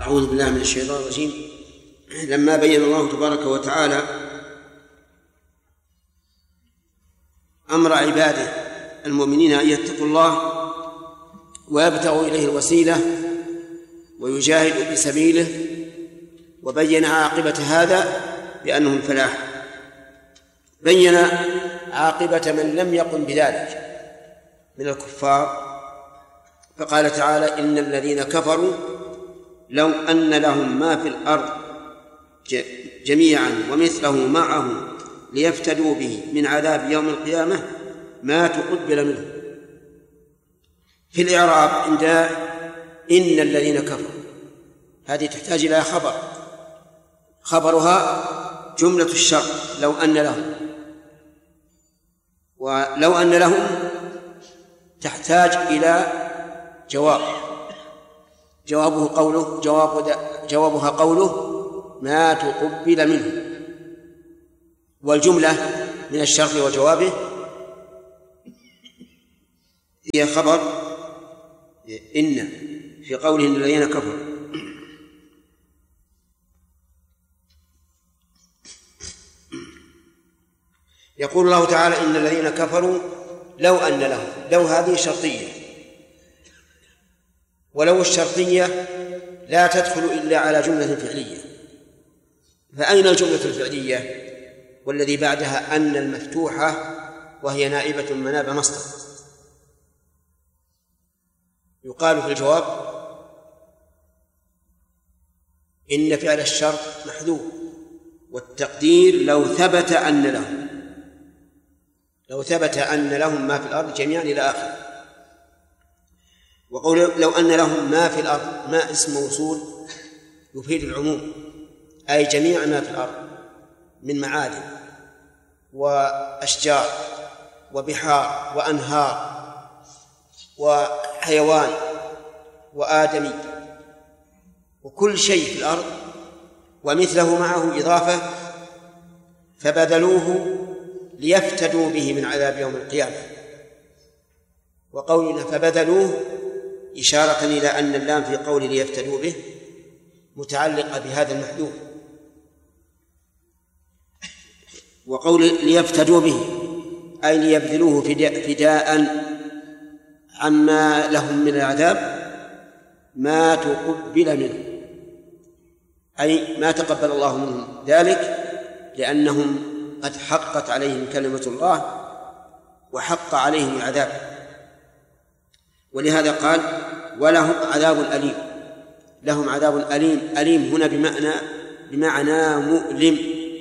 أعوذ بالله من الشيطان الرجيم. لما بين الله تبارك وتعالى أمر عباده المؤمنين أن يتقوا الله ويبتغوا إليه الوسيلة ويجاهدوا في سبيله، وبين عاقبة هذا بأنه الفلاح. بين عاقبة من لم يقم بذلك من الكفار، فقال تعالى: إن الذين كفروا لو أن لهم ما في الأرض جميعا ومثله معه ليفتدوا به من عذاب يوم القيامة ما تقبل منه. في الإعراب عند إن الذين كفروا هذه تحتاج إلى خبرها جملة الشرط لو أن لهم، ولو أن لهم تحتاج إلى جوابها قوله ما تقبل منه، والجملة من الشرط وجوابه هي خبر إن في قوله إن الذين كفروا. يقول الله تعالى: إن الذين كفروا لو أن لهم. لو هذه شرطية، ولو الشرطية لا تدخل إلا على جملة فعلية، فأين الجملة الفعلية؟ والذي بعدها أن المفتوحة وهي نائبة مناب مصدر. يقال في الجواب إن فعل الشرط محذوف، والتقدير لو ثبت أن لهم ما في الأرض جميعا إلى آخر. وقول لو أن لهم ما في الأرض، ما اسم موصول يفيد العموم، أي جميع ما في الأرض من معادن وأشجار وبحار وأنهار وحيوان وآدمي وكل شيء في الأرض ومثله معه إضافة، فبذلوه ليفتدوا به من عذاب يوم القيامة. وقولنا فبذلوه إشارة إلى أن اللام في قول ليفتدوا به متعلقة بهذا المحذوف، وقول ليفتدوا به أي ليبذلوه فداء عما لهم من العذاب ما تقبل منه، أي ما تقبل الله منهم ذلك، لأنهم قد حقت عليهم كلمة الله وحق عليهم العذاب. ولهذا قال: ولهم عذاب أليم. لهم عذاب أليم. أليم هنا بمعنى مؤلم.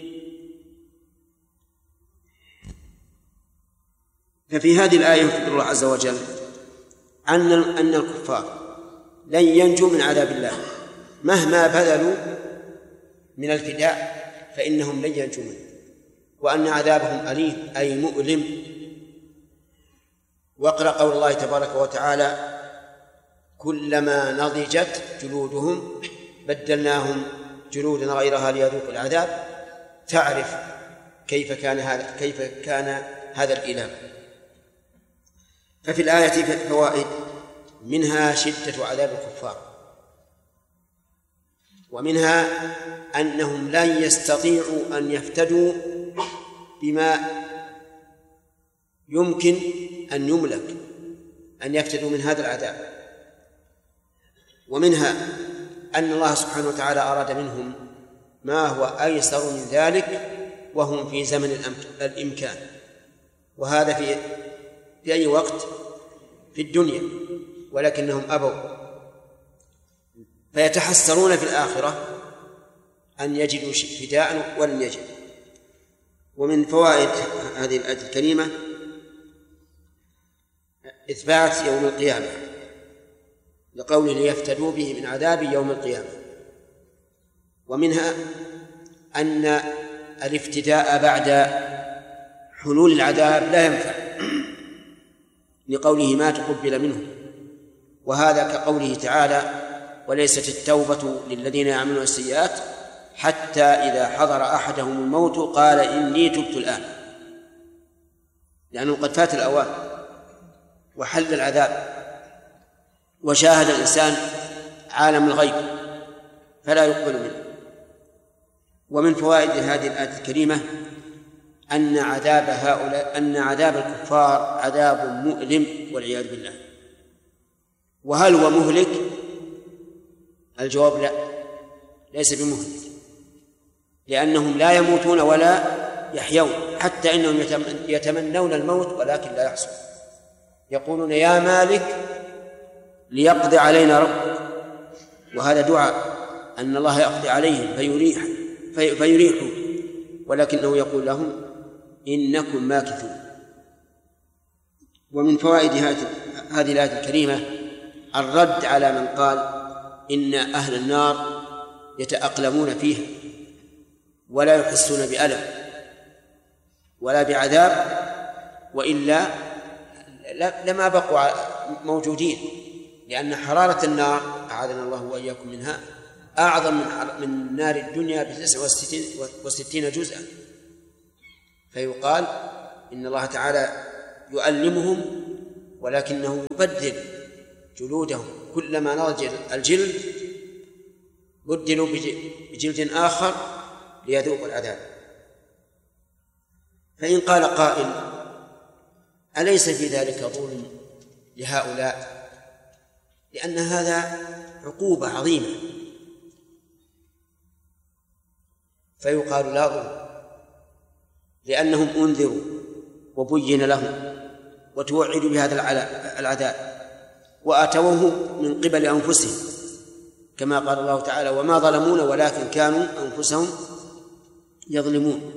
ففي هذه الآية يخبر الله عز وجل أن الكفار لن ينجوا من عذاب الله مهما بذلوا من الفداء، فإنهم لن ينجوا منه، وأن عذابهم أليم أي مؤلم. واقرأ قول الله تبارك وتعالى: كلما نضجت جلودهم بدلناهم جلودا غيرها ليذوقوا العذاب. تعرف كيف كان هذا الإله. ففي الآية فوائد، منها شدة عذاب الكفار، ومنها أنهم لن يستطيعوا أن يفتدوا بما يمكن أن يملك أن يفتدوا من هذا العذاب. ومنها أن الله سبحانه وتعالى أراد منهم ما هو أيسر من ذلك وهم في زمن الإمكان، وهذا في أي وقت في الدنيا، ولكنهم أبوا، فيتحسرون في الآخرة أن يجدوا فداء ولن يجد. ومن فوائد هذه الآية الكريمة إثبات يوم القيامة، لقوله ليفتدوا به من عذاب يوم القيامة. ومنها أن الافتداء بعد حلول العذاب لا ينفع، لقوله ما تقبل منه، وهذا كقوله تعالى: وليست التوبة للذين يعملون السيئات حتى إذا حضر أحدهم الموت قال إني تبت الآن، لأنه قد فات الأوان وحل العذاب وشاهد الإنسان عالم الغيب فلا يقبل منه. ومن فوائد هذه الآية الكريمة أن عذاب الكفار عذاب مؤلم والعياذ بالله. وهل هو مهلك؟ الجواب لا، ليس بمهلك، لأنهم لا يموتون ولا يحيون، حتى إنهم يتمنون الموت ولكن لا يحصل، يقولون يا مالك ليقضي علينا ربك، وهذا دعاء أن الله يقضي عليهم فيريحوا، ولكنه يقول لهم إنكم ماكثون. ومن فوائد هذه الآية الكريمة الرد على من قال إن أهل النار يتأقلمون فيها ولا يحسون بألم ولا بعذاب، وإلا لما بقوا موجودين، لأن حرارة النار أعاذنا الله وإياكم منها أعظم من نار الدنيا ب69 جزءا. فيقال إن الله تعالى يؤلمهم ولكنه يبدل جلودهم، كلما نضج الجلد بدلوا بجلد آخر ليذوقوا العذاب. فإن قال قائل أليس في ذلك ظلم لهؤلاء؟ لأن هذا عقوبة عظيمة. فيقال لا ظلم، لأنهم أنذروا وبين لهم وتوعدوا بهذا العذاب وأتوه من قبل أنفسهم، كما قال الله تعالى وما ظلمون ولكن كانوا أنفسهم يظلمون.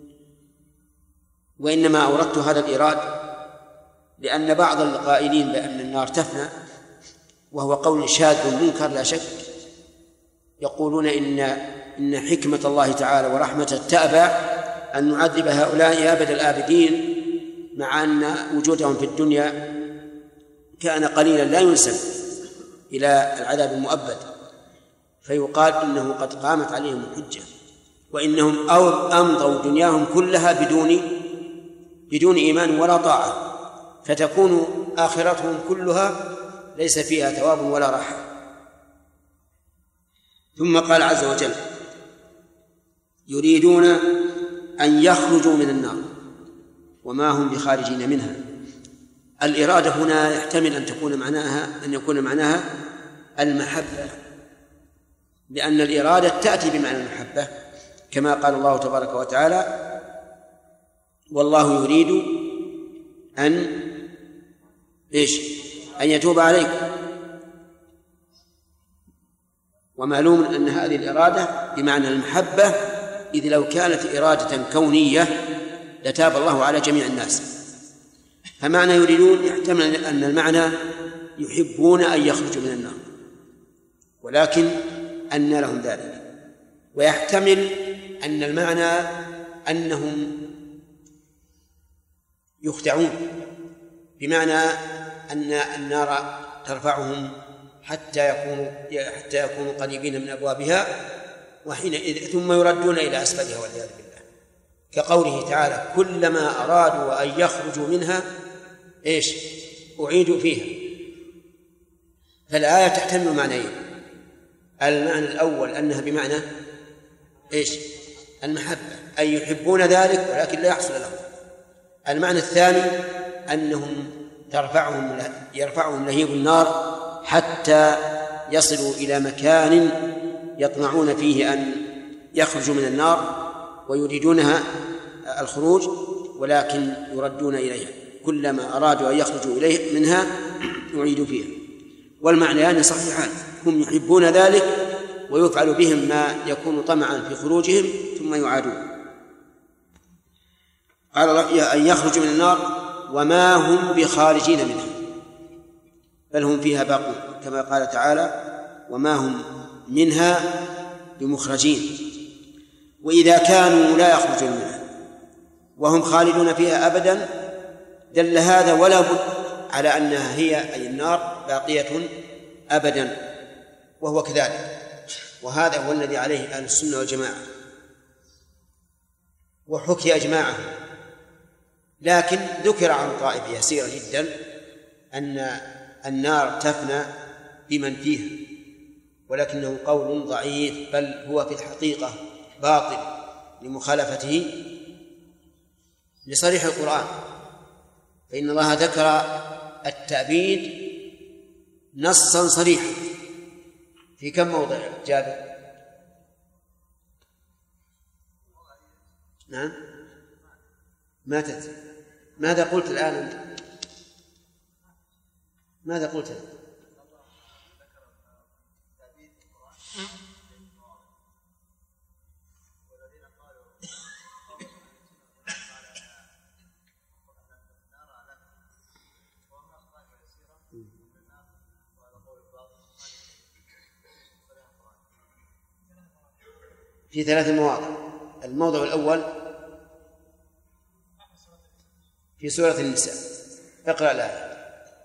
وإنما أوردت هذا الإيراد لأن بعض القائلين بأن النار تفنى، وهو قول شاذ منكر لا شك، يقولون إن حكمة الله تعالى ورحمته تأبى أن نعذب هؤلاء أبد الآبدين، مع أن وجودهم في الدنيا كان قليلا لا ينسب إلى العذاب المؤبد. فيقال إنه قد قامت عليهم الحجة، وإنهم أمضوا دنياهم كلها بدون إيمان ولا طاعة، فتكون آخرتهم كلها ليس فيها ثواب ولا راحة. ثم قال عز وجل يريدون أن يخرجوا من النار وما هم بخارجين منها. الإرادة هنا يحتمل أن يكون معناها المحبة، لأن الإرادة تأتي بمعنى المحبة، كما قال الله تبارك وتعالى والله يريد أن يتوب عليكم. ومعلوم أن هذه الإرادة بمعنى المحبة، إذ لو كانت إرادة كونية لتاب الله على جميع الناس. فمعنى يريدون يحتمل أن المعنى يحبون أن يخرجوا من النار، ولكن أن لهم ذلك. ويحتمل أن المعنى أنهم يخدعون، بمعنى أن النار ترفعهم حتى يكونوا قريبين من أبوابها، وحينئذ ثم يردون إلى أسفلها والعياذ بالله، كقوله تعالى كلما أرادوا أن يخرجوا منها أعيدوا فيها. فالآية تحتمل معنيين: المعنى الأول أنها بمعنى المحبة، أي يحبون ذلك ولكن لا يحصل لهم. المعنى الثاني أنهم يرفعهم لهيب النار حتى يصلوا إلى مكان يطمعون فيه أن يخرجوا من النار ويريدونها الخروج، ولكن يردون إليها، كلما أرادوا أن يخرجوا منها يعيدوا فيها. والمعنيان صحيحان، هم يحبون ذلك ويفعل بهم ما يكون طمعا في خروجهم ثم يعادون. قال أن يخرجوا من النار وما هم بخارجين منها، بل هم فيها باقون، كما قال تعالى وما هم منها بمخرجين. وإذا كانوا لا يخرجون منها وهم خالدون فيها أبدا دل هذا ولا بد على أنها هي أي النار باقية أبدا، وهو كذلك. وهذا هو الذي عليه أهل السنة والجماعة، وحكي أجماعه. لكن ذكر عن طائفة يسيرة جدا أن النار تفنى بمن فيها، ولكنه قول ضعيف، بل هو في الحقيقة باطل لمخالفته لصريح القرآن. فإن الله ذكر التأبيد نصا صريحا في كم موضع جابر؟ نعم، ما تدري. ماذا قلت الآن أنت؟ ماذا قلت أنت؟ في 3 مواضع. الموضع الأول في سورة النساء، اقرأ الآية.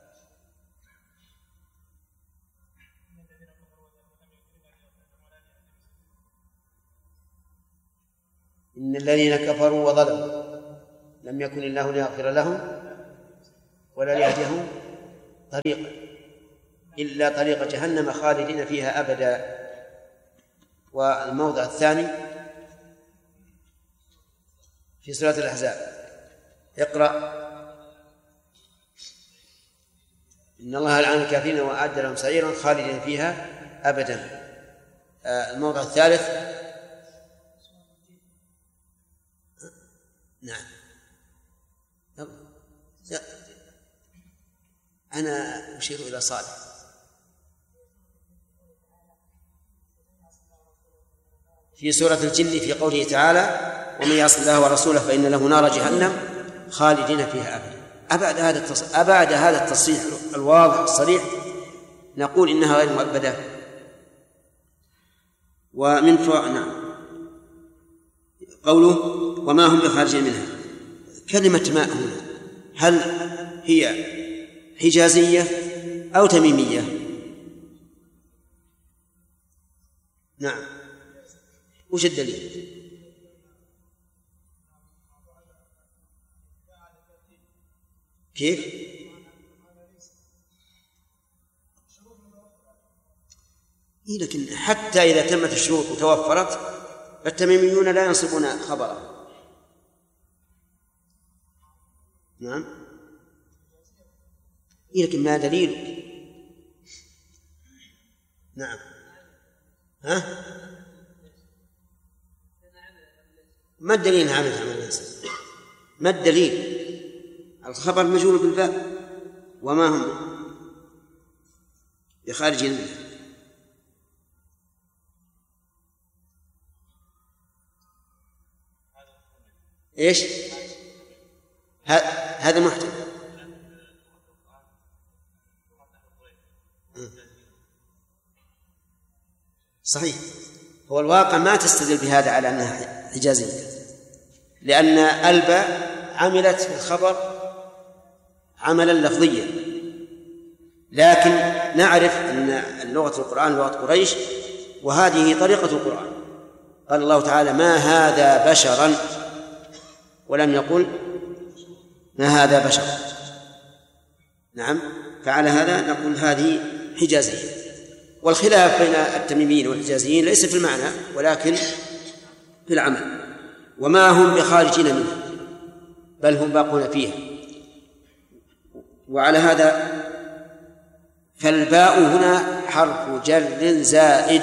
إن الذين كفروا وظلموا لم يكن الله ليغفر لهم ولا ليهديهم طريقا إلا طريق جهنم خالدين فيها أبدا. والموضع الثاني في سورة الأحزاب، اقرأ. إن الله لعن الكافرين وأعد لهم سعيرا خالدين فيها أبدا. الموضع الثالث، نعم، أنا أشير إلى صالح. في سورة الجن في قوله تعالى: ومن يعص الله ورسوله فإن له نار جهنم خالدين فيها أبدا. أبعد هذا التصريح الواضح الصريح نقول إنها غير مؤبدة. ومن نعم قوله وما هم بخارجين منها. كلمة ماء هنا هل هي حجازية أو تميمية؟ نعم، وش الدليل؟ كيف؟ لكن حتى إذا تمت الشروط وتوفرت فالتميميون لا ينصبون خبره. نعم، لكن ما دليل؟ نعم، ها؟ ما الدليل انها عملت عمل الانسان؟ ما الدليل؟ الخبر مجهول بالباء وما هم بخارجين منه. ايش هذا محتمل. صحيح، هو الواقع ما تستدل بهذا على أنها حجازية، لأن الباء عملت في الخبر عملا لفظيا، لكن نعرف أن لغة القرآن لغة قريش، وهذه طريقة القرآن. قال الله تعالى: ما هذا بشرا، ولم يقل ما هذا بشر. نعم، فعلى هذا نقول هذه حجازية. والخلاف بين التميميين والحجازيين ليس في المعنى ولكن في العمل. وما هم بخارجين منها بل هم باقون فيها. وعلى هذا فالباء هنا حرف جر زائد،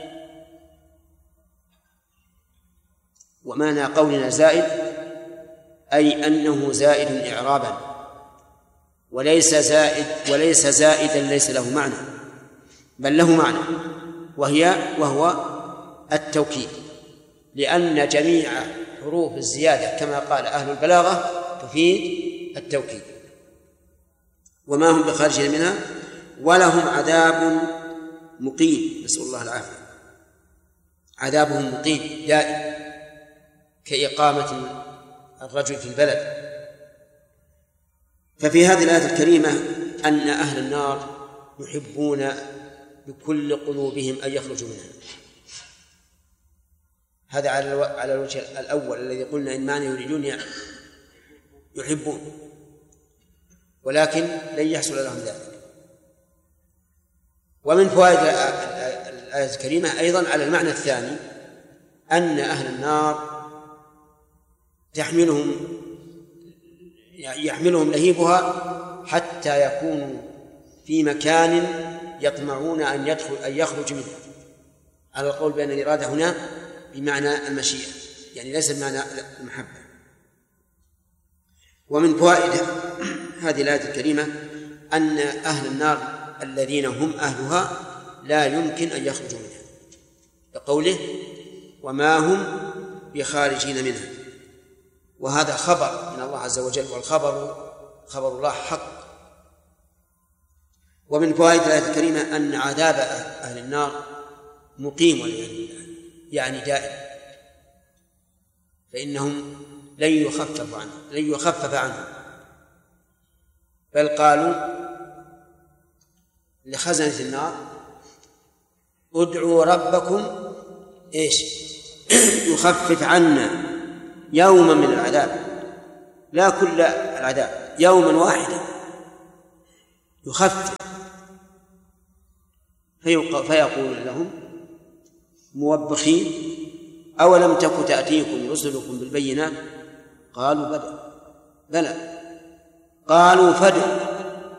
ومعنى قولنا زائد أي أنه زائد إعرابا، وليس زائدا ليس له معنى، بل له معنى وهو التوكيد، لأن جميع حروف الزيادة كما قال أهل البلاغة تفيد التوكيد. وما هم بخارجين منها ولهم عذاب مقيم، نسأل الله العافية. عذابهم مقيم دائم كإقامة الرجل في البلد. ففي هذه الآية الكريمة أن أهل النار يحبون بكل قلوبهم أن يخرجوا منها. هذا على الوجه الأول الذي قلنا إن معنى يريدون يحبون، ولكن لن يحصل لهم ذلك. ومن فوائد الآية الكريمة أيضا على المعنى الثاني، أن أهل النار يحملهم لهيبها حتى يكونوا في مكان يطمعون أن يخرج منه، على القول بأن الإرادة هنا بمعنى المشيئة، يعني ليس بمعنى المحبة. ومن فوائد هذه الآية الكريمة أن أهل النار الذين هم أهلها لا يمكن أن يخرجوا منها، لقوله وما هم بخارجين منها، وهذا خبر من الله عز وجل، والخبر خبر الله حق. ومن فوائد الآية الكريمة أن عذاب أهل النار مقيم والعياذ بالله، يعني دائم، فإنهم لن يخفف عنهم، بل قالوا لخزنة النار ادعوا ربكم يخفف عنا يوما من العذاب، لا كل العذاب، يوما واحدا يخفف. فيقول لهم موبخين أولم تك تأتيكم رسلكم بالبينات قالوا بلى قالوا فادعوا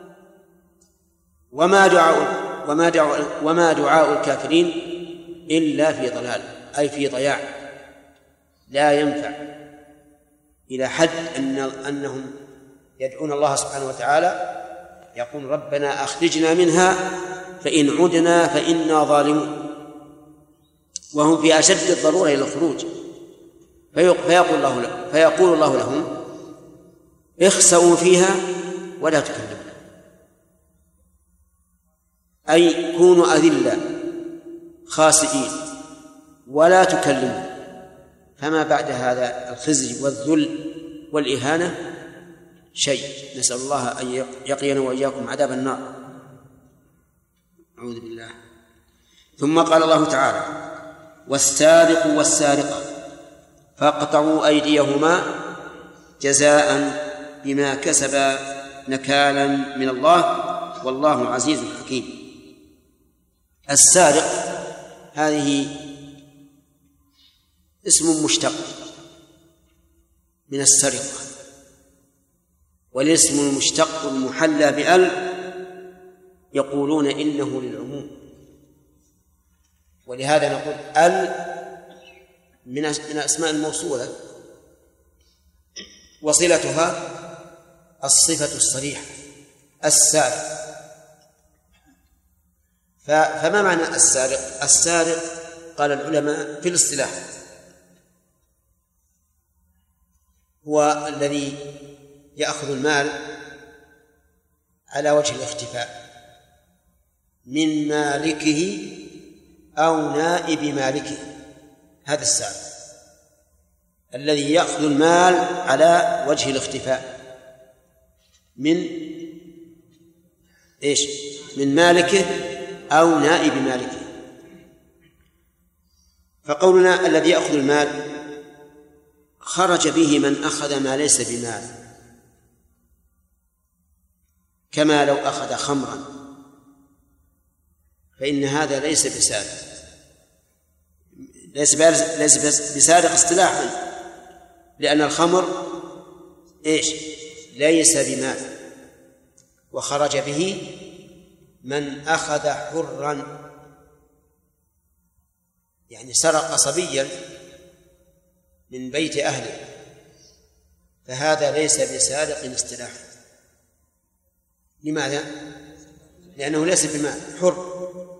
وما دعاء الكافرين إلا في ضلال، أي في ضياع لا ينفع، إلى حد أنهم يدعون الله سبحانه وتعالى يقول ربنا أخرجنا منها فإن عدنا فإنا ظالمون، وهم في أشد الضرورة إلى الخروج. فيقول الله لهم اخسئوا فيها ولا تكلموا، أي كونوا أذلة خاسئين ولا تكلموا، فما بعد هذا الخزي والذل والإهانة شيء. نسأل الله أن يقينا وإياكم عذاب النار، أعوذ بالله. ثم قال الله تعالى والسارق والسارقة فاقطعوا أيديهما جزاء بما كسبا نكالا من الله والله عزيز حكيم. السارق هذه اسم مشتق من السرقة، والاسم المشتق المحلى بأل يقولون إنه للعموم، ولهذا نقول أل من أسماء الموصولة وصلتها الصفة الصريحة السارق. فما معنى السارق؟ السارق قال العلماء في الاصطلاح هو الذي يأخذ المال على وجه الاختفاء من مالكه أو نائب مالكه، هذا السارق الذي يأخذ المال على وجه الاختفاء من مالكه أو نائب مالكه. فقولنا الذي يأخذ المال خرج به من أخذ ما ليس بمال، كما لو أخذ خمرا، فإن هذا ليس بسارق اصطلاحا، لأن الخمر ليس بمال، وخرج به من أخذ حرا، يعني سرق صبيا من بيت أهله، فهذا ليس بسارق اصطلاحا. لماذا؟ لأنه ليس بمال، حر،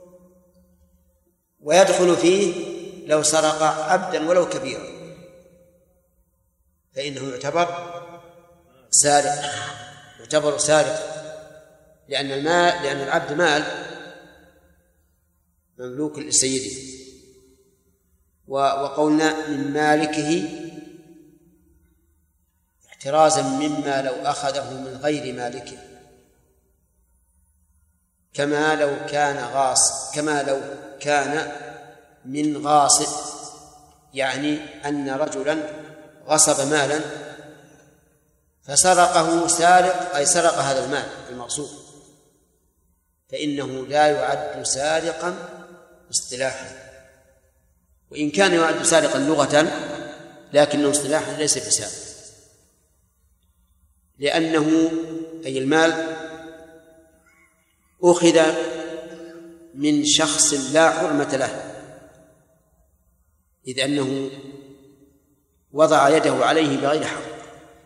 ويدخل فيه لو سرق عبدا ولو كبيرا فإنه يعتبر سارق، لأن العبد مال مملوك لسيده. وقولنا من مالكه احترازا مما لو أخذه من غير مالكه، كما لو كان من غاصب، يعني أن رجلا غصب مالا فسرقه سارق، أي سرق هذا المال المغصوب، فإنه لا يعد سارقا اصطلاحا، وإن كان يعد سارقا لغة لكنه اصطلاحا ليس بسارق، لأنه أي المال أخذ من شخص لا حرمة له، إذ أنه وضع يده عليه بغير حق.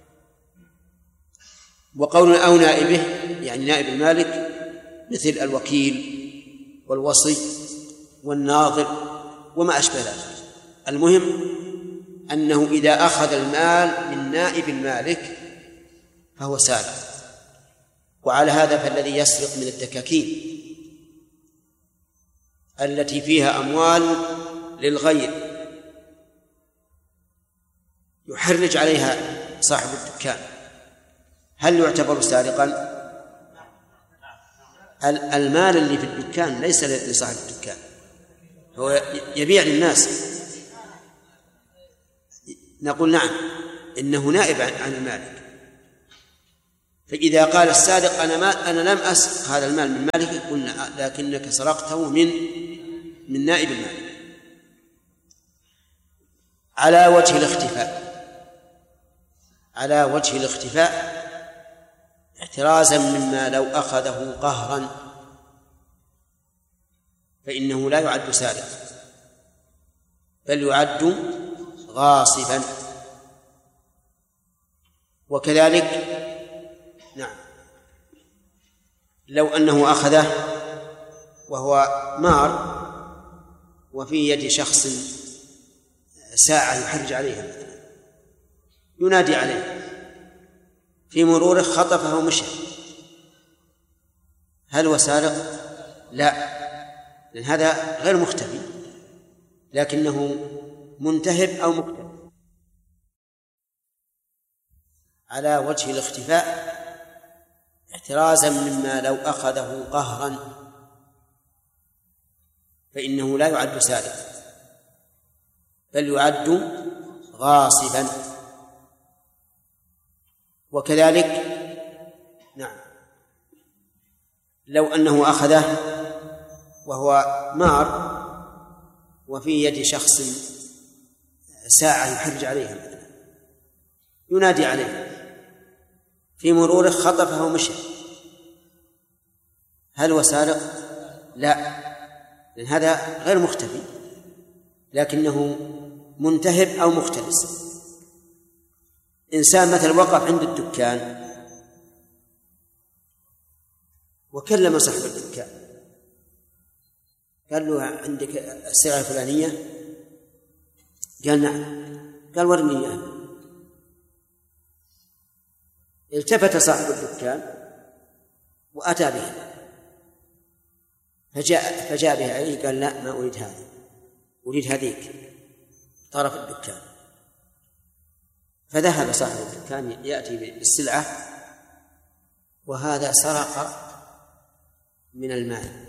وقولنا أو نائبه يعني نائب المالك مثل الوكيل والوصي والناظر وما أشبه ذلك. المهم أنه إذا أخذ المال من نائب المالك فهو سارق. وعلى هذا فالذي يسرق من الدكاكين التي فيها أموال للغير يحرج عليها صاحب الدكان، هل يعتبر سارقا؟ المال اللي في الدكان ليس لصاحب الدكان، هو يبيع للناس. نقول نعم إنه نائب عن المالك. فإذا قال السارق أنا لم أسرق هذا المال من مالك، قلنا لكنك سرقته من نائب المالك على وجه الاختفاء، على وجه الاختفاء احترازا مما لو أخذه قهرا فإنه لا يعد سارق بل يعد غاصبا. وكذلك نعم لو أنه أخذه وهو مار وفي يد شخص ساعة يحرج عليها مثلا، ينادي عليه، في مروره خطفه ومشى، هل هو سارق؟ لا، لأن هذا غير مختفي لكنه منتهب أو مكتب. على وجه الاختفاء احترازا مما لو أخذه قهرا فإنه لا يعد سارق بل يعد غاصبا. وكذلك نعم لو أنه أخذه وهو مار وفي يد شخص ساعة يحرج عليها مثلا، ينادي عليه، في مروره خطفه ومشى، هل هو سارق؟ لا، لأن هذا غير مختفي لكنه منتهب أو مختلس. إنسان مثلا وقف عند الدكان وكلم صاحب الدكان قال له عندك السلعة الفلانية؟ قال نعم. قال ورني إياها. التفت صاحب الدكان وأتى بها فجاء بها عليه، قال لا ما أريد هذا، أريد هذيك طرف الدكان. فذهب صاحب الدكان يأتي بالسلعة وهذا سرق من المال،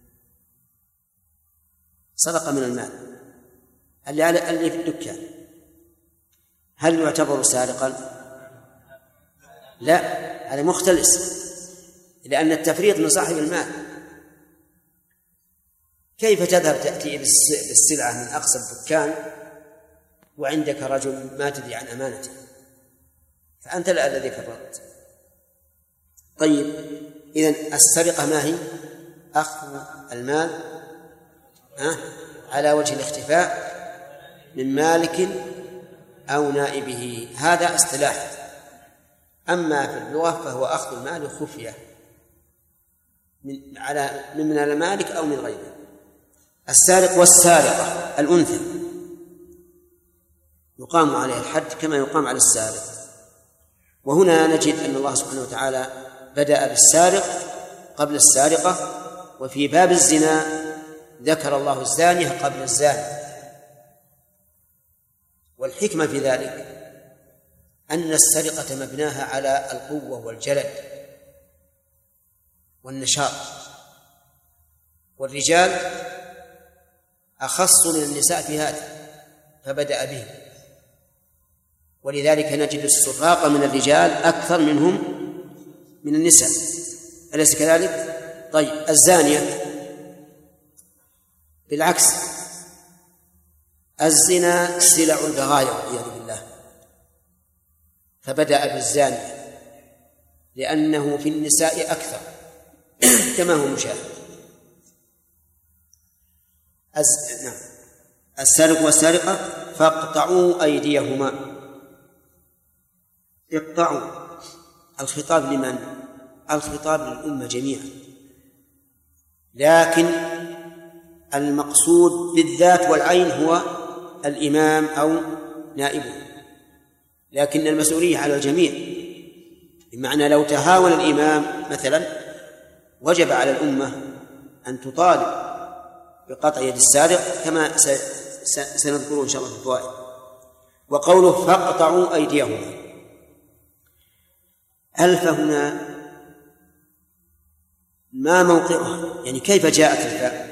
سرق من المال اللي في الدكان، هل يعتبر سارقا؟ لا، هذا مختلس، لأن التفريط من صاحب المال. كيف تذهب تأتي بالسلعة من أقصى الدكان وعندك رجل ما تدري عن أمانته، فأنت الذي فرطت. طيب إذن السرقة ما هي؟ أخذ المال على وجه الاختفاء من مالك أو نائبه، هذا اصطلاح. أما في اللغة فهو أخذ المال خفية من المالك أو من غيره. السارق والسارقة الأنثى يقام عليه الحد كما يقام على السارق. وهنا نجد أن الله سبحانه وتعالى بدأ بالسارق قبل السارقة، وفي باب الزنا ذكر الله الزانية قبل الزاني. والحكمة في ذلك أن السرقة مبناها على القوة والجلد والنشاط، والرجال أخص من النساء في هذا فبدأ به، ولذلك نجد السراق من الرجال أكثر منهم من النساء، أليس كذلك؟ طيب الزانية بالعكس، الزنا سلع البغايا والعياذ بالله، فبدأ بالزانية لأنه في النساء أكثر كما هو مشاهد. السارق والسارقة فاقطعوا أيديهما. اقطعوا، الخطاب لمن؟ الخطاب للأمة جميعا، لكن المقصود بالذات والعين هو الإمام أو نائبه، لكن المسؤولية على الجميع، بمعنى لو تهاون الإمام مثلا وجب على الأمة أن تطالب بقطع يد السارق كما سنذكره إن شاء الله في الفوائد. وقوله فاقطعوا أيديهم، ألف هنا ما موقعها؟ يعني كيف جاءت الفاء؟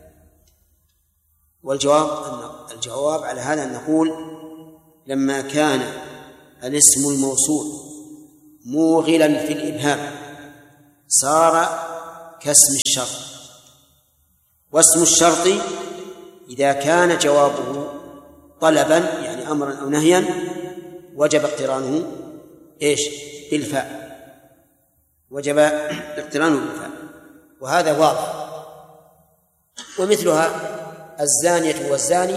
والجواب على هذا أن نقول لما كان الاسم الموصول موغلا في الإبهام صار كاسم الشرط، واسم الشرط إذا كان جوابه طلبا يعني أمرا أو نهيا وجب اقترانه بالفاء، وجب اقترانه بالفاء، وهذا واضح. ومثلها الزانية والزاني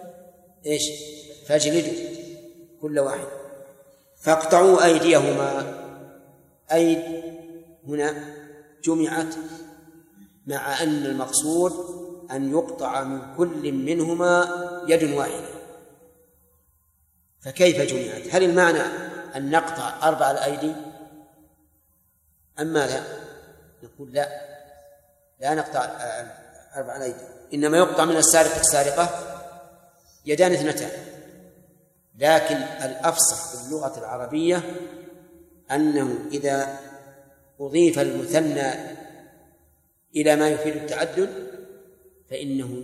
فاجلدوا كل واحد. فاقطعوا أيديهما، أيد هنا جمعت مع أن المقصود أن يقطع من كل منهما يد واحدة، فكيف جمعت؟ هل المعنى أن نقطع 4 الأيدي أم ماذا؟ نقول لا نقطع 4 الأيدي، إنما يقطع من السارق السارقة يدان 2. لكن الأفصح في اللغة العربية أنه إذا أضيف المثنى إلى ما يفيد التعدد فإنه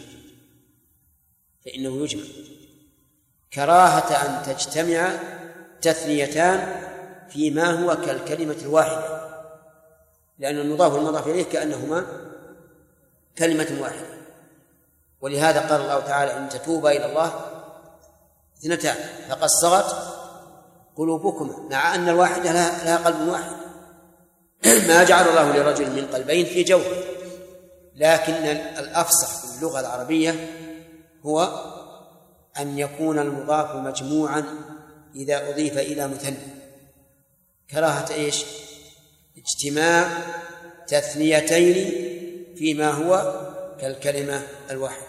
يجمع كراهة أن تجتمع تثنيتان فيما هو كالكلمة الواحدة، لأن المضاف والمضاف إليه كأنهما كلمة واحدة. ولهذا قال الله تعالى إن تتوبا إلى الله 2 فقد صغت قلوبكما، مع أن الواحدة لها قلب واحد. ما جعل الله لرجل من قلبين في جوفه، لكن الأفصح في اللغة العربية هو أن يكون المضاف مجموعا إذا أضيف إلى مثنى، كراهة اجتماع تثنيتين فيما هو كالكلمة الواحدة.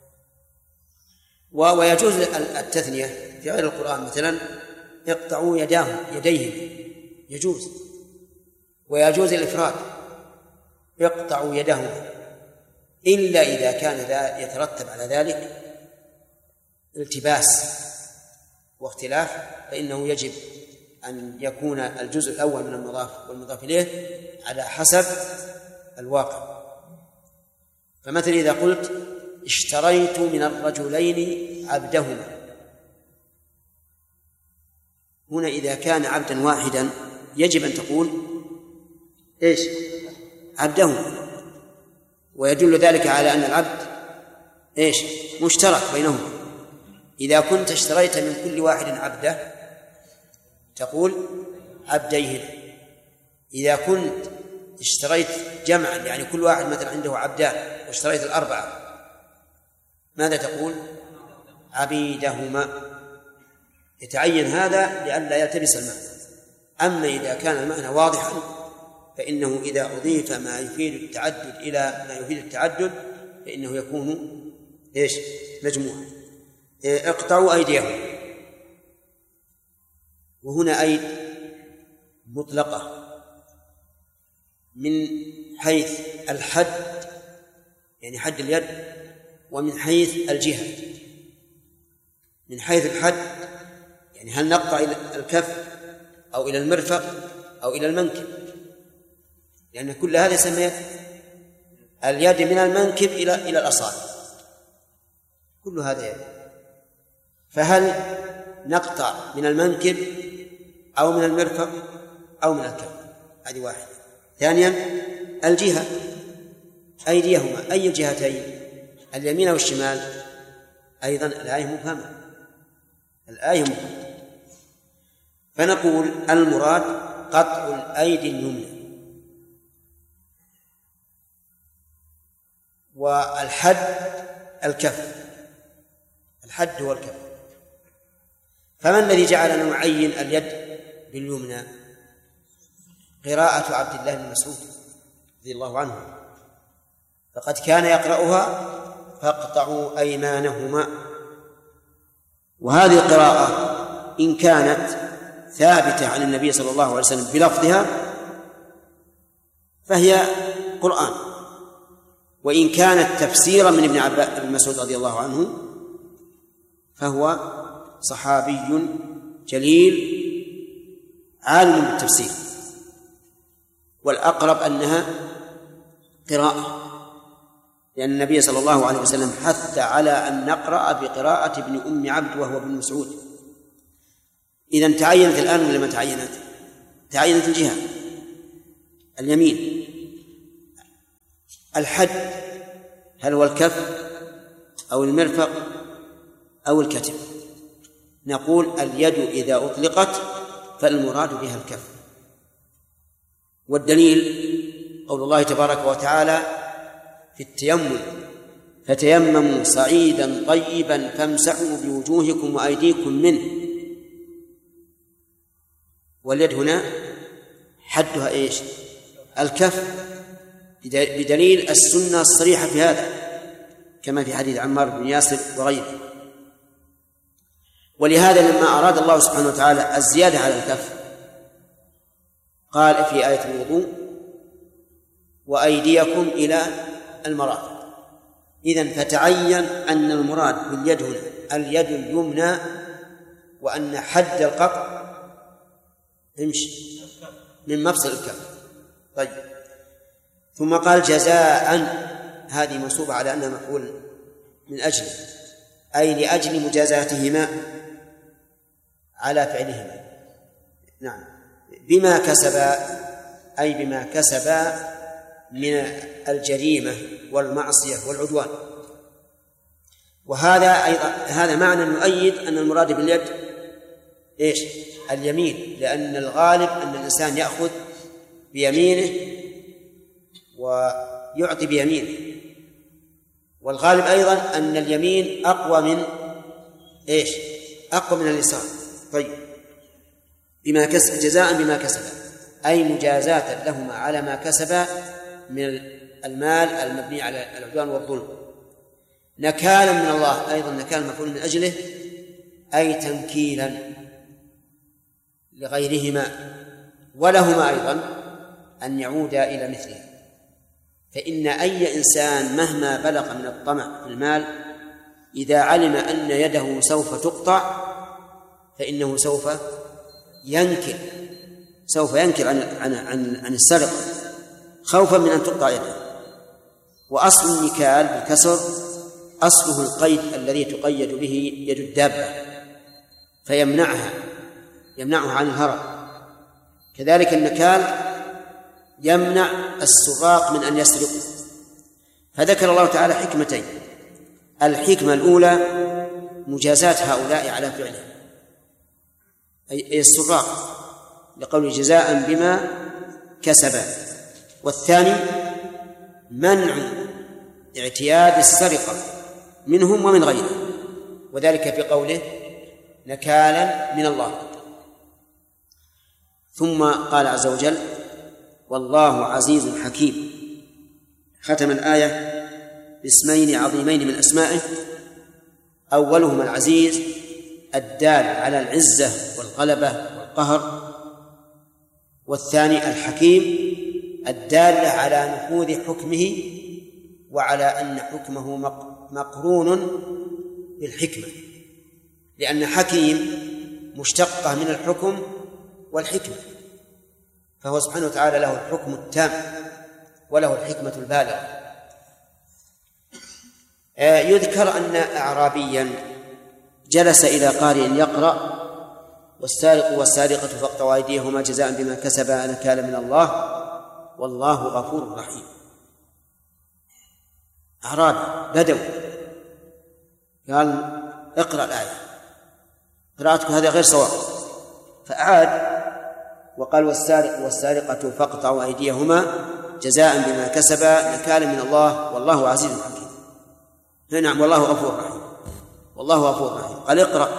ويجوز التثنية في غير القرآن، مثلا اقطعوا يديهم يجوز، ويجوز الإفراد اقطعوا يدهم، إلا إذا كان يترتب على ذلك التباس واختلاف، فإنه يجب أن يكون الجزء الأول من المضاف والمضاف إليه على حسب الواقع. فمثلا إذا قلت اشتريت من الرجلين عبدهما، هنا إذا كان عبدا واحدا يجب أن تقول عبدهما، ويدل ذلك على أن العبد مشترك بينهما. إذا كنت اشتريت من كل واحد عبده تقول عبديهما. إذا كنت اشتريت جمعا يعني كل واحد مثلا عنده عبدان واشتريت 4 ماذا تقول؟ عبيدهما. يتعين هذا لئلا يلتبس المعنى. أما إذا كان المعنى واضحا فإنه إذا أضيف ما يفيد التعدد إلى ما يفيد التعدد فإنه يكون مجموعا. اقطعوا أيديهم، وهنا أيد مطلقة من حيث الحد يعني حد اليد، ومن حيث الجهة. من حيث الحد يعني هل نقطع إلى الكف أو إلى المرفق أو إلى المنكب، لأن كل هذا يسمى اليد من المنكب إلى الأصابع، كل هذا يد. فهل نقطع من المنكب أو من المرفق أو من الكف؟ هذه واحدة. ثانيا الجهة، أيديهما أي الجهتين؟ اليمين والشمال أيضا الآية مبهمة. فنقول المراد قطع الأيدي اليمنى، والحد الكف، الحد هو الكف. فما الذي جعلنا نعين اليد باليمنى؟ قراءة عبد الله بن مسعود رضي الله عنه، فقد كان يقرأها فاقطعوا أيمانهما. وهذه القراءة إن كانت ثابتة عن النبي صلى الله عليه وسلم بلفظها فهي قرآن، وإن كانت تفسيرا من ابن مسعود رضي الله عنه فهو صحابي جليل عالم بالتفسير، والأقرب أنها قراءة، لأن النبي صلى الله عليه وسلم حث على أن نقرأ بقراءة ابن أم عبد وهو ابن مسعود. إذن تعينت الآن ولا ما تعينت؟ تعينت الجهة اليمين. الحد هل هو الكف أو المرفق أو الكتف؟ نقول اليد إذا أطلقت فالمراد بها الكف. والدليل قول الله تبارك وتعالى في التيمم: فتيمموا صعيدا طيبا فامسحوا بوجوهكم وأيديكم منه. واليد هنا حدها إيش؟ الكف، بدليل السنة الصريحة في هذا، كما في حديث عمار بن ياسر وغيره. ولهذا لما أراد الله سبحانه وتعالى الزيادة على الكف قال في آية الوضوء: وأيديكم إلى المرافق. إذن فتعين أن المراد باليد هنا اليد اليمنى، وأن حد القطع من مفصل الكف. طيب، ثم قال جزاء، هذه منصوبة على أنها مفعول من أجل، أي لأجل مجازاتهما على فعلهما. نعم، بما كسبا، أي بما كسبا من الجريمة والمعصية والعدوان. وهذا أيضا هذا معنى يؤيد أن المراد باليد إيش؟ اليمين، لأن الغالب أن الإنسان يأخذ بيمينه ويعطي بيمينه، والغالب أيضا أن اليمين أقوى من إيش؟ أقوى من اليسار. طيب، بما كسب، جزاء بما كسب، أي مجازاة لهما على ما كسبا من المال المبني على العدوان والظلم. نكالا من الله، أيضا نكال مفعول من أجله، أي تنكيلا لغيرهما ولهما أيضا أن يعودا إلى مثله. فإن أي إنسان مهما بلغ من الطمع في المال إذا علم أن يده سوف تقطع فإنه سوف ينكر عن السرقة خوفا من أن تقطع يده. وأصل النكال بالكسر أصله القيد الذي تقيد به يد الدابة فيمنعها عن الهرب. كذلك النكال يمنع السراق من أن يسرقوا. فذكر الله تعالى حكمتين: الحكمة الأولى مجازاة هؤلاء على فعله أي السراق، لقول جزاء بما كسبا، والثاني منع اعتياد السرقة منهم ومن غيرهم، وذلك في قوله نكالا من الله. ثم قال عز وجل: والله عزيز حكيم. ختم الآية باسمين عظيمين من أسمائه، أولهما العزيز الدال على العزة والغلبة والقهر، والثاني الحكيم الدال على نفوذ حكمه وعلى أن حكمه مقرون بالحكمة، لأن حكيم مشتقة من الحكم والحكمة، فهو سبحانه وتعالى له الحكم التام وله الحكمة البالغة. يذكر أن أعرابيا جلس إلى قارئ يقرأ: والسارق والسارقة فاقطعوا أيديهما جزاء بما كسبا نكالا من الله والله غفور رحيم. أعرابي بدوي قال اقرأ الآية، قراءتك هذا غير صواب، فأعاد وقال والسارق والسارقة فاقطعوا أيديهما جزاء بما كسبا نكالا من الله والله عزيز حكيم. نعم، والله غفور رحيم، والله غفور رحيم. قال اقرأ،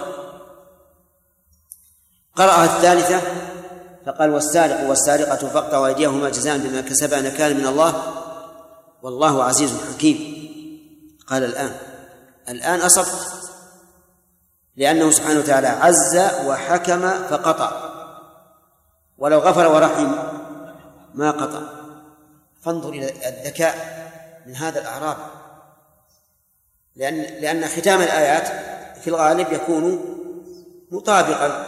قرأها الثالثة فقال والسارق والسارقة فاقطعوا أيديهما جزاء بما كسبا نكالا من الله والله عزيز حكيم. قال الآن أصبت، لأنه سبحانه وتعالى عز وحكم فقطع، ولو غفر ورحم ما قطع. فانظر إلى الذكاء من هذا الأعراب، لأن ختام الآيات في الغالب يكون مطابقا،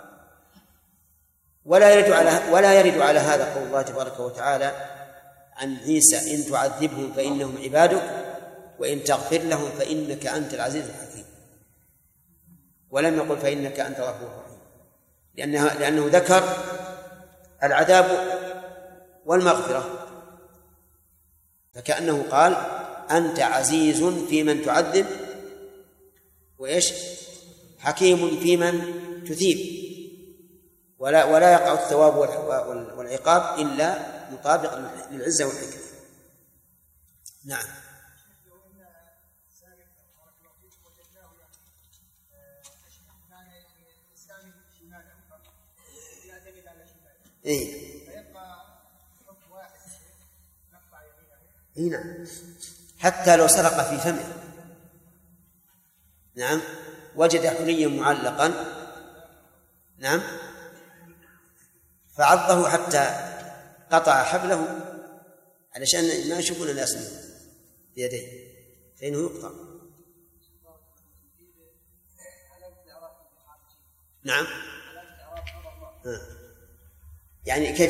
ولا يرد على هذا قول الله تبارك وتعالى عن عيسى إن تعذبهم فإنهم عبادك وإن تغفر لهم فإنك أنت العزيز الحكيم، ولم يقل فإنك أنت الغفور الرحيم، لأنه ذكر العذاب والمغفرة، فكأنه قال أنت عزيز في من تعذب وإيش حكيم في من تثيب، ولا يقع الثواب والعقاب إلا مطابق للعزة والحكمة. نعم. نعم، حتى لو سرق في فمه، نعم، وجد حليا معلقا، نعم، فعضه حتى قطع حبله علشان ما يشوفون الناس بيديه، فإنه يقطع. نعم. يعني كيف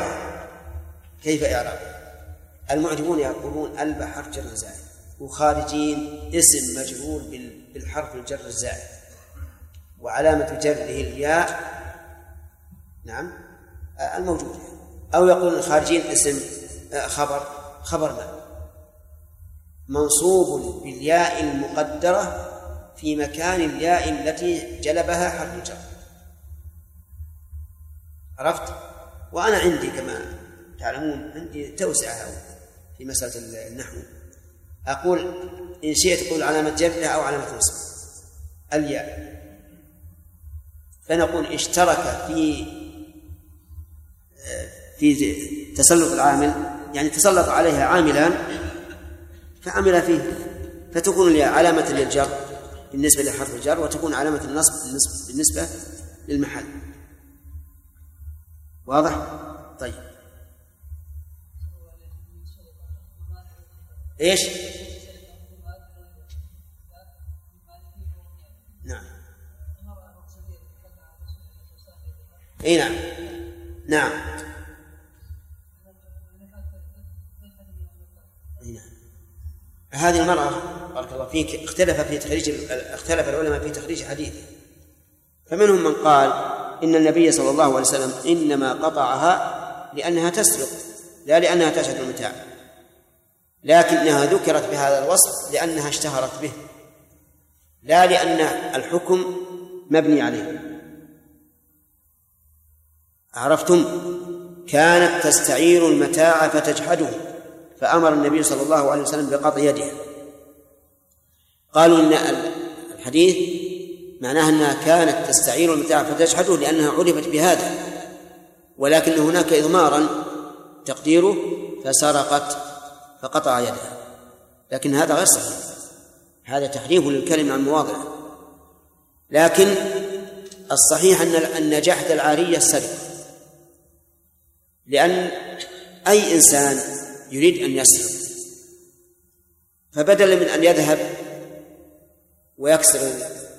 إعرابه؟ المعجمون يقولون البحر جر زائد، وخارجين اسم مجرور بالحرف الجر الزائد وعلامة جره الياء، نعم، الموجود. أو يقولون الخارجين اسم خبر ما منصوب بالياء المقدرة في مكان الياء التي جلبها حرف الجر. عرفت؟ وأنا عندي كما تعلمون عندي توسعة في مسألة النحو، أقول إن شئت تقول علامة جره أو علامة نصب الياء، فنقول اشترك في تسلط العامل، يعني تسلط عليها عاملان فعمل فيه، فتكون الياء علامة للجر بالنسبة لحرف الجر، وتكون علامة النصب بالنسبة للمحل. واضح؟ طيب، ايش؟ نعم، اي نعم، نعم، هذه المرأة بارك الله فيك اختلف العلماء في تخريج حديثه، فمنهم من قال إن النبي صلى الله عليه وسلم إنما قطعها لأنها تسرق لا لأنها تشهد المتاع، لكنها ذكرت بهذا الوصف لأنها اشتهرت به، لا لأن الحكم مبني عليه. عرفتم؟ كانت تستعير المتاع فتجحده، فأمر النبي صلى الله عليه وسلم بقطع يدها. قالوا إن الحديث معناها أنها كانت تستعير المتاع فتجحده لأنها عرفت بهذا، ولكن هناك إضمارا تقديره فسرقت فقطع يدها، لكن هذا غير صحيح، هذا تحريف للكلمة عن مواضعه. لكن الصحيح أن جحد العارية السرقة، لأن أي إنسان يريد أن يسرق فبدلا من أن يذهب ويكسر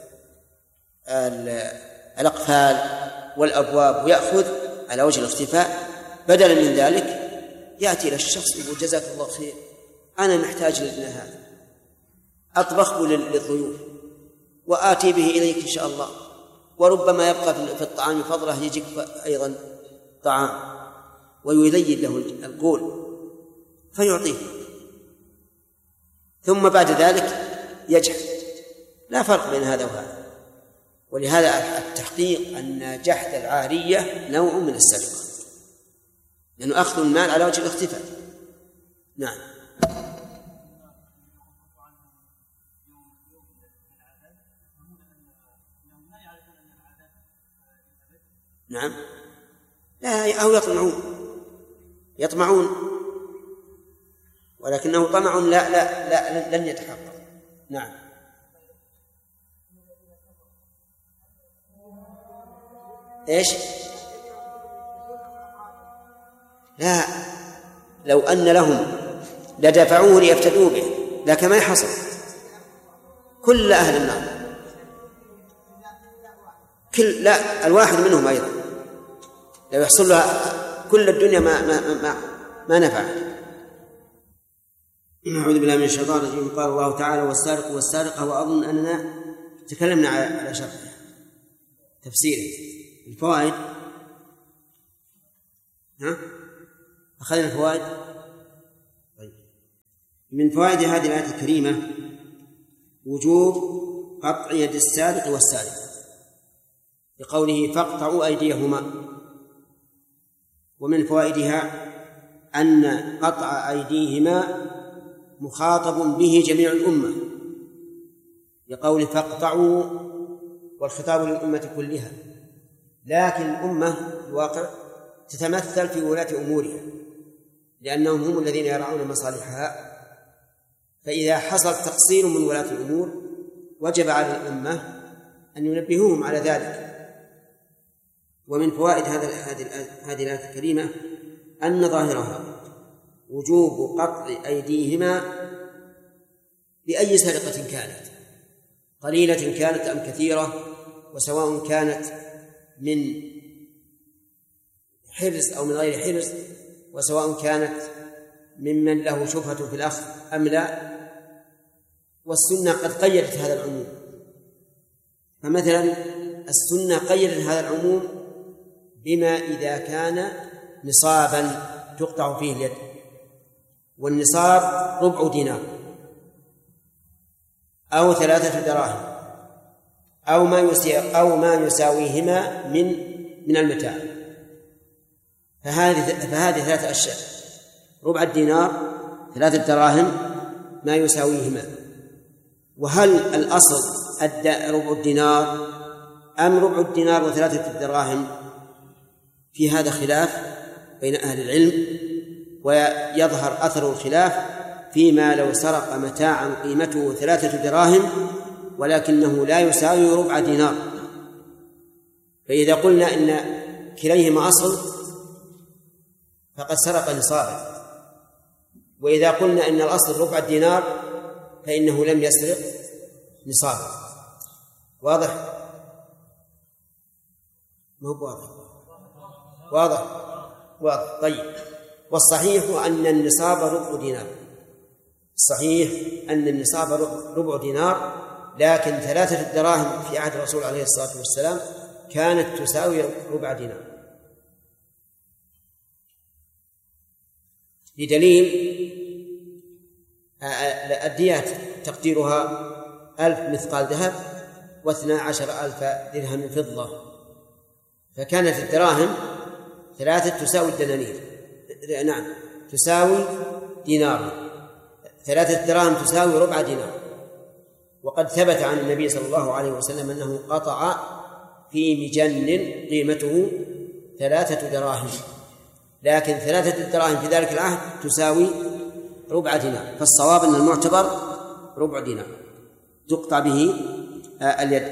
الأقفال والأبواب ويأخذ على وجه الاختفاء، بدلا من ذلك يأتي إلى الشخص يقول جزاك الله خير، أنا محتاج لابن هذا، أطبخه للضيوف وآتي به إليك إن شاء الله، وربما يبقى في الطعام فضله يجيك أيضا طعام، ويلين له القول فيعطيه، ثم بعد ذلك يجحد. لا فرق بين هذا وهذا. ولهذا التحقيق أن جحد العارية نوع من السرقة، لأنه أخذ المال على وجه الاختفاء. نعم. نعم. لا، أو يطمعون ولكنه طمع لا لن يتحقق. نعم. إيش؟ لا، لو أن لهم لدفعوه ليفتدوا به لكن ما يحصل كل أهل النار، لا الواحد منهم أيضا لو يحصل لها كل الدنيا ما نفع. أعوذ بالله من الشيطان الرجيم. قال الله تعالى: والسارق والسارقة. وأظن أننا تكلمنا على شرح تفسيره. الفوائد، أخذنا الفوائد. طيب. من فوائد هذه الآية الكريمة وجوب قطع يد السارق والسارق لقوله: فاقطعوا أيديهما. ومن فوائدها أن قطع أيديهما مخاطب به جميع الأمة لقوله: فاقطعوا، والخطاب للأمة كلها، لكن الأمة في الواقع تتمثل في ولاة أمورها لأنهم هم الذين يرعون مصالحها، فإذا حصل تقصير من ولاة الأمور وجب على الأمة أن ينبهوهم على ذلك. ومن فوائد هذه الآية الكريمة أن ظاهرها وجوب قطع أيديهما بأي سرقة كانت، قليلة كانت أم كثيرة، وسواء كانت من حرز أو من غير حرز، وسواء كانت ممن له شبهة في الأخذ أم لا. والسنة قد قيدت هذا العموم، فمثلا السنة قيدت هذا العموم بما إذا كان نصابا تقطع فيه اليد، والنصاب ربع دينار أو 3 دراهم أو ما يساويهما من المتاع. فهذه 3 أشياء: ربع الدينار، 3 دراهم، ما يساويهما. وهل الأصل ربع الدينار أم ربع الدينار و3 دراهم؟ في هذا خلاف بين أهل العلم، ويظهر أثر الخلاف فيما لو سرق متاعا قيمته 3 دراهم ولكنه لا يساوي ربع دينار، فإذا قلنا إن كليهما أصل فقد سرق نصابا، وإذا قلنا إن الأصل ربع الدينار فإنه لم يسرق نصابا. واضح؟ ما هو واضح. طيب. والصحيح أن النصاب ربع دينار، الصحيح أن النصاب ربع دينار، لكن 3 دراهم في عهد الرسول عليه الصلاة والسلام كانت تساوي ربع دينار، بدليل الديات تقديرها 1000 مثقال ذهب و12,000 درهم فضة، فكانت الدراهم 3 تساوي الدنانير، نعم تساوي دينار، 3 دراهم تساوي ربع دينار. وقد ثبت عن النبي صلى الله عليه وسلم أنه قطع في مجن قيمته 3 دراهم، لكن 3 دراهم في ذلك العهد تساوي ربع دينار، فالصواب أن المعتبر ربع دينار تقطع به اليد.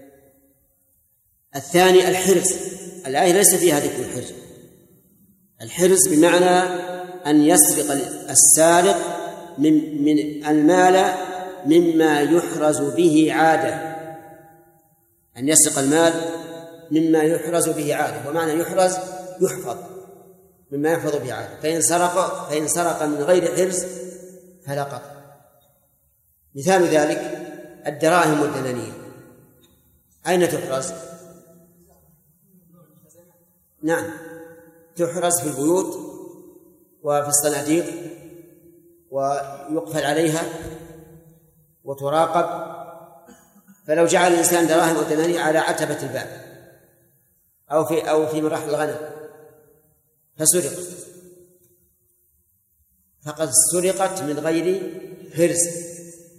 الثاني الحرز. الآية ليس فيها ذكر الحرز. الحرز بمعنى أن يسرق السارق من المال مما يحرز به عادة، أن يسرق المال مما يحرز به عادة، ومعنى يحرز يحفظ، مما يحفظ به عادة. فإن سرق من غير حرز فلا قطع. مثال ذلك الدراهم والدنانير، أين تحرز؟ نعم تحرز في البيوت وفي الصناديق ويقفل عليها وتراقب فلو جعل الإنسان دراهم أو دنانير على عتبة الباب أو في مراحل الغنم فسرقت، فقد سرقت من غير حرز.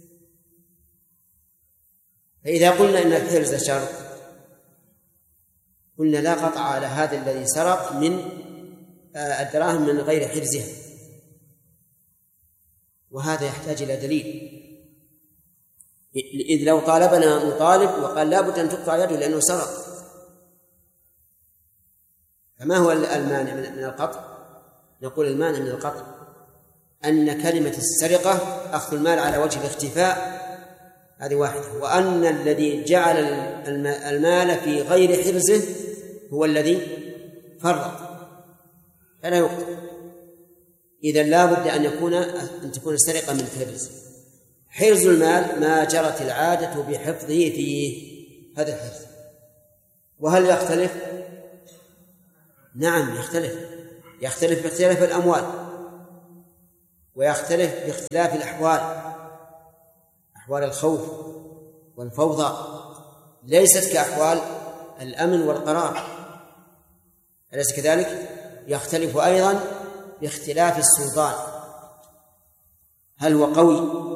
فإذا قلنا إن الحرز شرط قلنا لا قطع على هذا الذي سرق من الدراهم من غير حرزها، وهذا يحتاج إلى دليل. إذ لو طالبنا مطالب وقال لا بد أن تقطع يده لأنه سرق، فما هو المانع من القطع؟ نقول المانع من القطع أن كلمة السرقة أخذ المال على وجه الاختفاء، هذه واحدة، وأن الذي جعل المال في غير حرزه هو الذي فرط، فلا يقطع. إذن لا بد أن تكون السرقة من حرز. حرز المال ما جرت العادة بحفظه فيه، هذا الحرز. وهل يختلف؟ نعم يختلف باختلاف الأموال، ويختلف باختلاف الأحوال، أحوال الخوف والفوضى ليست كأحوال الأمن والقرار، أليس كذلك؟ يختلف أيضا باختلاف السلطان، هل هو قوي